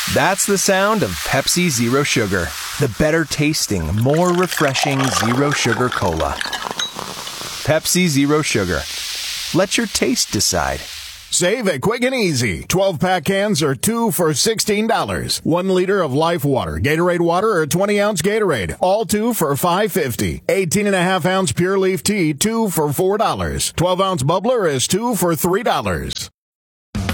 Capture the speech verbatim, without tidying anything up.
That's the sound of Pepsi Zero Sugar. The better tasting, more refreshing Zero Sugar Cola. Pepsi Zero Sugar. Let your taste decide. Save at Quick and Easy. twelve-pack cans are two for sixteen dollars. One liter of Life Water, Gatorade Water, or twenty-ounce Gatorade. All two for five fifty. eighteen and a half ounce Pure Leaf Tea, two for four dollars. twelve-ounce Bubbler is two for three dollars.